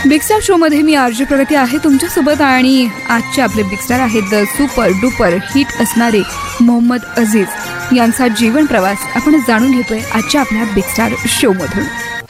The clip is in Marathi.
बिग स्टार शो मध्ये मी आरजे प्रगती आहे तुमच्यासोबत आणि आजचे आपले बिग स्टार आहेत सुपर डुपर हिट असणारे मोहम्मद अजीज यांचा जीवन प्रवास आपण जाणून घेतोय आजच्या आपल्या बिग स्टार शो मधून.